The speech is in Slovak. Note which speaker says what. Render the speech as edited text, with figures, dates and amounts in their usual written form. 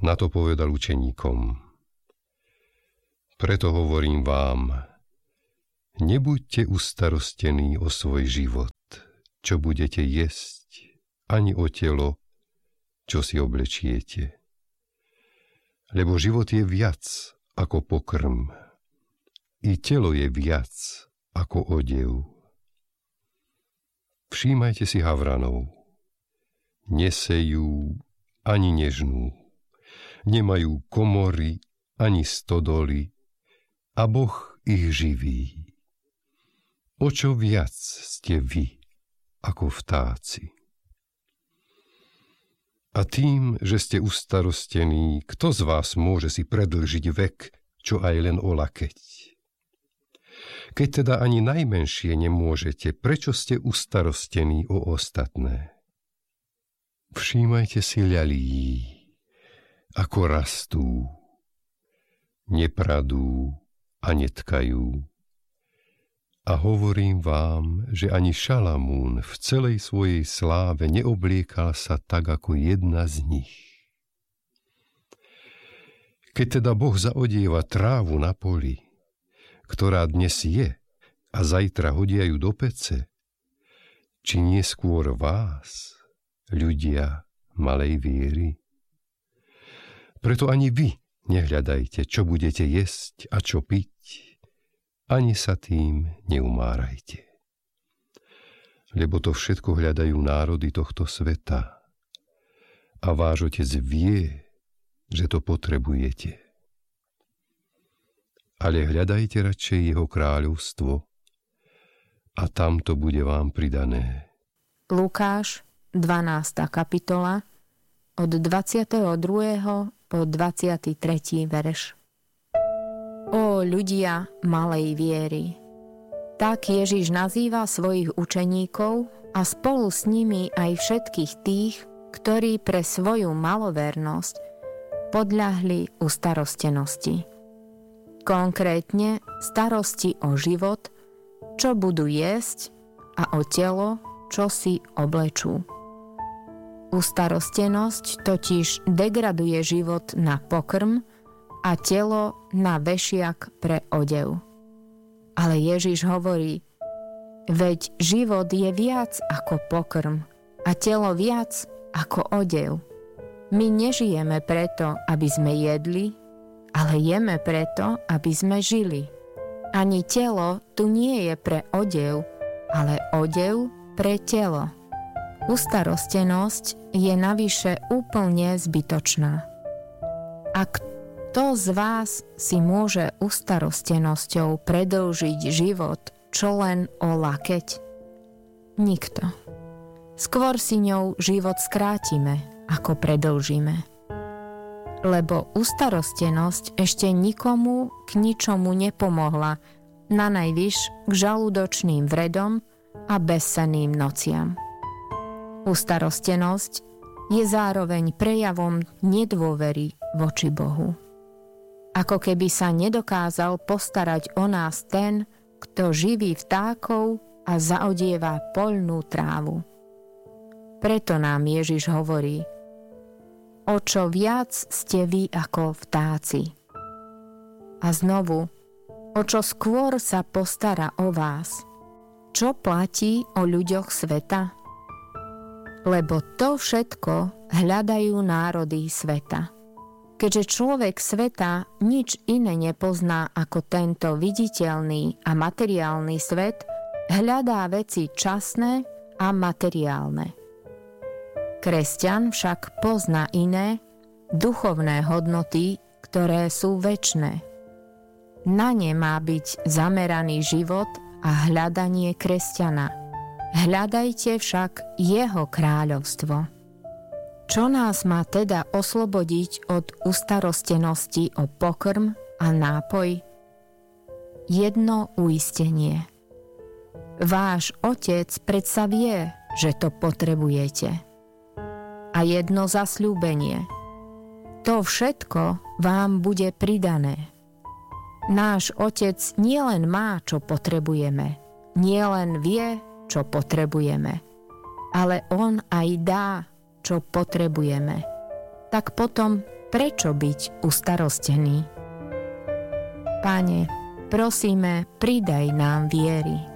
Speaker 1: Na to povedal učeníkom: Preto hovorím vám, nebuďte ustarostení o svoj život, čo budete jesť, ani o telo, čo si oblečiete. Lebo život je viac ako pokrm, i telo je viac ako odev. Všímajte si havranov. Nesejú ani nežnú, nemajú komory ani stodoly, a Boh ich živí. O čo viac ste vy ako vtáci? A tým, že ste ustarostení, kto z vás môže si predĺžiť vek, čo aj len o lakeť? Keď teda ani najmenšie nemôžete, prečo ste ustarostení o ostatné? Všímajte si ľalí, ako rastú, nepradú a netkajú. A hovorím vám, že ani Šalamún v celej svojej sláve neobliekal sa tak ako jedna z nich. Keď teda Boh zaodieva trávu na poli, ktorá dnes je a zajtra hodia ju do pece, či nie skôr vás, ľudia malej viery? Preto ani vy nehľadajte, čo budete jesť a čo piť, ani sa tým neumárajte. Lebo to všetko hľadajú národy tohto sveta a váš Otec vie, že to potrebujete. Ale hľadajte radšej jeho kráľovstvo a tam to bude vám pridané.
Speaker 2: Lukáš, 12. kapitola, od 22. po 23. verš. Ó ľudia malej viery! Tak Ježiš nazýva svojich učeníkov a spolu s nimi aj všetkých tých, ktorí pre svoju malovernosť podľahli ustarostenosti. Konkrétne starosti o život, čo budú jesť, a o telo, čo si oblečú. Ustarostenosť totiž degraduje život na pokrm a telo na vešiak pre odev. Ale Ježiš hovorí: veď život je viac ako pokrm a telo viac ako odev. My nežijeme preto, aby sme jedli, ale jeme preto, aby sme žili. Ani telo tu nie je pre odev, ale odev pre telo. Ustarostenosť je navyše úplne zbytočná. A kto z vás si môže ustarostenosťou predĺžiť život, čo len o lakeť? Nikto. Skôr si ňou život skrátime, ako predĺžime. Lebo ustarostenosť ešte nikomu k ničomu nepomohla, nanajvyš k žalúdočným vredom a bezsenným nociam. Ustarostenosť je zároveň prejavom nedôvery voči Bohu. Ako keby sa nedokázal postarať o nás ten, kto živí vtákov a zaodieva poľnú trávu. Preto nám Ježiš hovorí: o čo viac ste vy ako vtáci. A znovu, o čo skôr sa postará o vás. Čo platí o ľuďoch sveta? Lebo to všetko hľadajú národy sveta. Keďže človek sveta nič iné nepozná ako tento viditeľný a materiálny svet, hľadá veci časné a materiálne. Kresťan však pozná iné, duchovné hodnoty, ktoré sú večné. Na ne má byť zameraný život a hľadanie kresťana. Hľadajte však jeho kráľovstvo. Čo nás má teda oslobodiť od ustarostenosti o pokrm a nápoj? Jedno uistenie. Váš Otec predsa vie, že to potrebujete. A jedno zasľúbenie. To všetko vám bude pridané. Náš Otec nielen má, čo potrebujeme, nielen vie, čo potrebujeme, ale On aj dá, čo potrebujeme. Tak potom prečo byť ustarostený? Pane, prosíme, pridaj nám viery.